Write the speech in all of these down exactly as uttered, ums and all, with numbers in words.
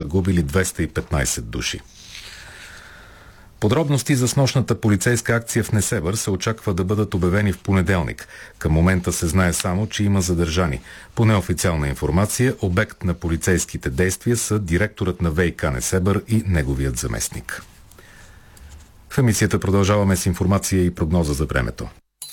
загубили двеста и петнайсет души. Подробности за снощната полицейска акция в Несебър се очаква да бъдат обявени в понеделник. Към момента се знае само, че има задържани. По неофициална информация, обект на полицейските действия са директорът на ВиК Несебър и неговият заместник. В емисията продължаваме с информация и прогноза за времето.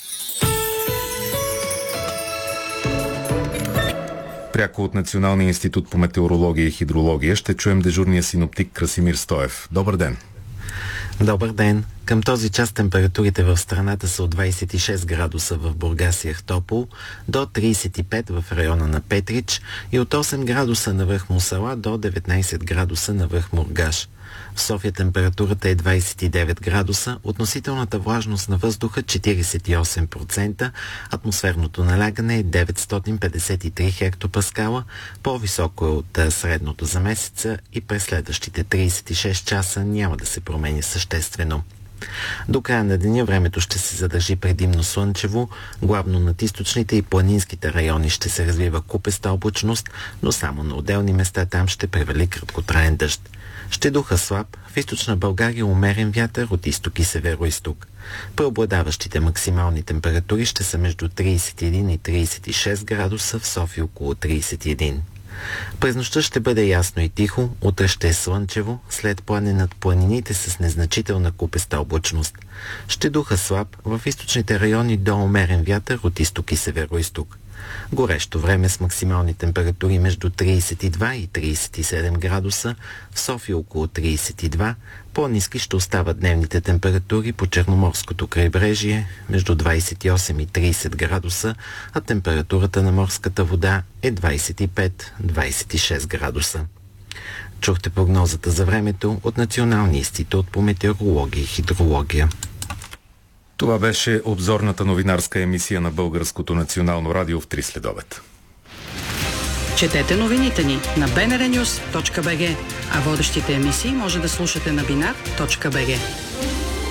Пряко от Националния институт по метеорология и хидрология ще чуем дежурния синоптик Красимир Стоев. Добър ден! Добър ден! Към този час температурите в страната са от двайсет и шест градуса в Бургас и Ахтопол до трийсет и пет в района на Петрич и от осем градуса на връх Мусала до деветнайсет градуса на връх Мургаш. В София температурата е двайсет и девет градуса, относителната влажност на въздуха четирийсет и осем процента, атмосферното налягане е деветстотин петдесет и три хектопаскала, по-високо е от средното за месеца и през следващите трийсет и шест часа няма да се промени съществено. До края на деня времето ще се задържи предимно слънчево, главно над източните и планинските райони ще се развива купеста облачност, но само на отделни места там ще превали краткотраен дъжд. Ще духа слаб, в източна България умерен вятър от изток и северо-изток. Преобладаващите максимални температури ще са между трийсет и един и трийсет и шест градуса, в София около трийсет и един. През нощта ще бъде ясно и тихо, утре ще е слънчево, след плане над планините с незначителна купеста облачност. Ще духа слаб, в източните райони до умерен вятър от изток и северо-изток. Горещо време с максимални температури между трийсет и два и трийсет и седем градуса, в София около трийсет и два, по-ниски ще остават дневните температури по Черноморското крайбрежие между двайсет и осем и трийсет градуса, а температурата на морската вода е двайсет и пет до двайсет и шест градуса. Чухте прогнозата за времето от Националния институт по метеорология и хидрология. Това беше обзорната новинарска емисия на Българското национално радио в три следобед. Четете новините ни на би ен ар нюз точка би джи, а водещите емисии може да слушате на бинар точка би джи.